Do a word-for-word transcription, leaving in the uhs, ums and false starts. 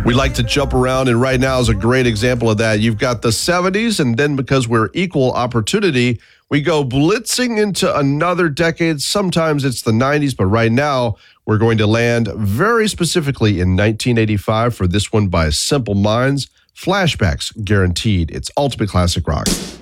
We like to jump around, and right now is a great example of that. You've got the seventies, and then because we're equal opportunity, we go blitzing into another decade. Sometimes it's the nineties, but right now we're going to land very specifically in nineteen eighty-five for this one by Simple Minds. Flashbacks guaranteed. It's Ultimate Classic Rock.